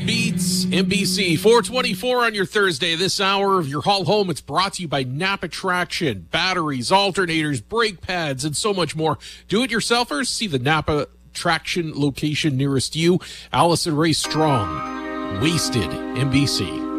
Beats NBC 424 on your Thursday. This hour of your haul home, it's brought to you by Napa Traction. Batteries, alternators, brake pads, and so much more. Do-it-yourselfers, see the Napa Traction location nearest you. Allison Ray Strong, Wasted NBC.